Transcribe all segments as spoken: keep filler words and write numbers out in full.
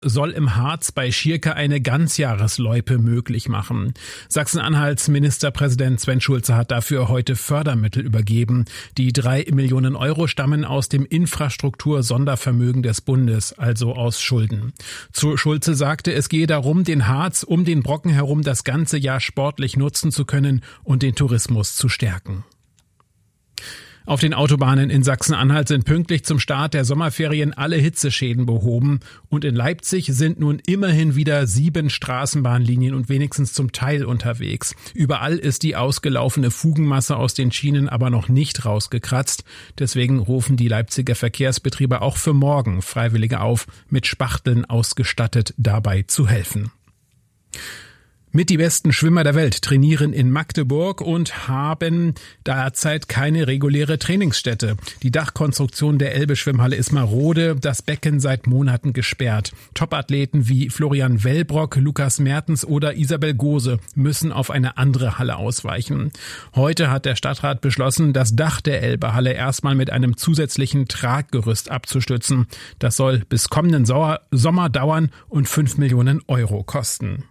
soll im Harz bei Schierke eine Ganzjahresloipe möglich machen. Sachsen-Anhalts Ministerpräsident Sven Schulze hat dafür heute Fördermittel übergeben. Die drei Millionen Euro stammen aus dem Infrastruktur-Sondervermögen des Bundes, also aus Schulden. Zu Schulze sagte, es gehe darum, den Harz um den Brocken herum das ganze Jahr sportlich nutzen zu können und den Tourismus zu stärken. Auf den Autobahnen in Sachsen-Anhalt sind pünktlich zum Start der Sommerferien alle Hitzeschäden behoben und in Leipzig sind nun immerhin wieder sieben Straßenbahnlinien und wenigstens zum Teil unterwegs. Überall ist die ausgelaufene Fugenmasse aus den Schienen aber noch nicht rausgekratzt. Deswegen rufen die Leipziger Verkehrsbetriebe auch für morgen Freiwillige auf, mit Spachteln ausgestattet dabei zu helfen. Mit die besten Schwimmer der Welt trainieren in Magdeburg und haben derzeit keine reguläre Trainingsstätte. Die Dachkonstruktion der Elbe-Schwimmhalle ist marode, das Becken seit Monaten gesperrt. Topathleten wie Florian Wellbrock, Lukas Mertens oder Isabel Gose müssen auf eine andere Halle ausweichen. Heute hat der Stadtrat beschlossen, das Dach der Elbe-Halle erstmal mit einem zusätzlichen Traggerüst abzustützen. Das soll bis kommenden Sommer dauern und fünf Millionen Euro kosten.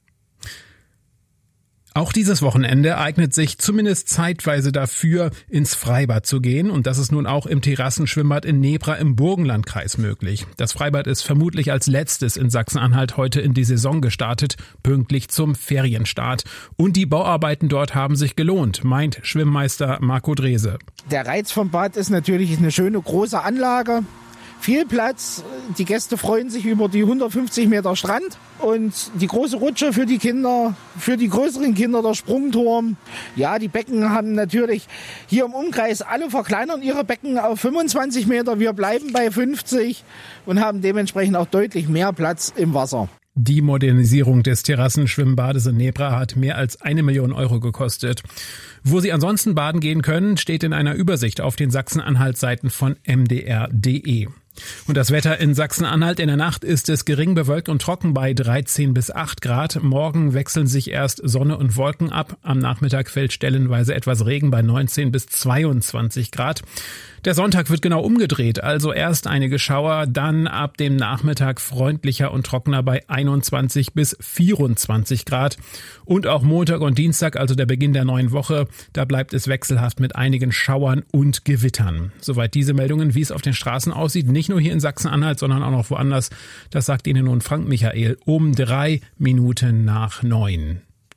Auch dieses Wochenende eignet sich zumindest zeitweise dafür, ins Freibad zu gehen. Und das ist nun auch im Terrassenschwimmbad in Nebra im Burgenlandkreis möglich. Das Freibad ist vermutlich als letztes in Sachsen-Anhalt heute in die Saison gestartet, pünktlich zum Ferienstart. Und die Bauarbeiten dort haben sich gelohnt, meint Schwimmmeister Marco Drese. Der Reiz vom Bad ist natürlich eine schöne große Anlage. Viel Platz, die Gäste freuen sich über die hundertfünfzig Meter Strand und die große Rutsche für die Kinder, für die größeren Kinder der Sprungturm. Ja, die Becken haben natürlich hier im Umkreis, alle verkleinern ihre Becken auf fünfundzwanzig Meter. Wir bleiben bei fünfzig und haben dementsprechend auch deutlich mehr Platz im Wasser. Die Modernisierung des Terrassenschwimmbades in Nebra hat mehr als eine Million Euro gekostet. Wo Sie ansonsten baden gehen können, steht in einer Übersicht auf den Sachsen-Anhalt-Seiten von m d r punkt d e. Und das Wetter in Sachsen-Anhalt: in der Nacht ist es gering bewölkt und trocken bei dreizehn bis acht Grad. Morgen wechseln sich erst Sonne und Wolken ab. Am Nachmittag fällt stellenweise etwas Regen bei neunzehn bis zweiundzwanzig Grad. Der Sonntag wird genau umgedreht, also erst einige Schauer, dann ab dem Nachmittag freundlicher und trockener bei einundzwanzig bis vierundzwanzig Grad. Und auch Montag und Dienstag, also der Beginn der neuen Woche, da bleibt es wechselhaft mit einigen Schauern und Gewittern. Soweit diese Meldungen, wie es auf den Straßen aussieht, nicht nur hier in Sachsen-Anhalt, sondern auch noch woanders. Das sagt Ihnen nun Frank Michael um drei Minuten nach neun.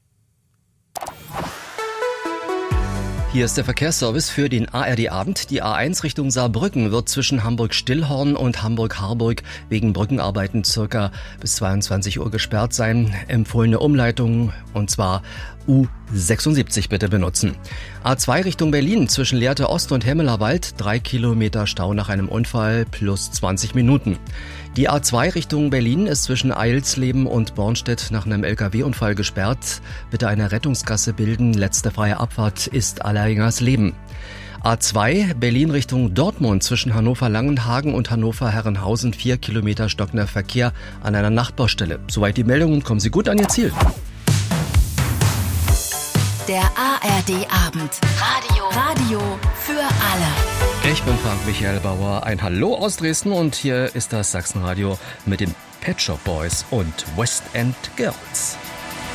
Hier ist der Verkehrsservice für den A R D-Abend. Die A eins Richtung Saarbrücken wird zwischen Hamburg-Stillhorn und Hamburg-Harburg wegen Brückenarbeiten circa bis zweiundzwanzig Uhr gesperrt sein. Empfohlene Umleitung, und zwar U sechsundsiebzig bitte benutzen. A zwei Richtung Berlin zwischen Lehrte Ost und Hemmelerwald, drei Kilometer Stau nach einem Unfall plus zwanzig Minuten. Die A zwei Richtung Berlin ist zwischen Eilsleben und Bornstedt nach einem L K W-Unfall gesperrt. Bitte eine Rettungsgasse bilden. Letzte freie Abfahrt ist Allerleben. A zwei Berlin Richtung Dortmund zwischen Hannover-Langenhagen und Hannover-Herrenhausen, vier Kilometer stockender Verkehr an einer Nachbarstelle. Soweit die Meldungen, kommen Sie gut an Ihr Ziel. Der A R D-Abend. Radio. Radio für alle. Ich bin Frank Michael Bauer. Ein Hallo aus Dresden und hier ist das Sachsenradio mit den Pet Shop Boys und West End Girls.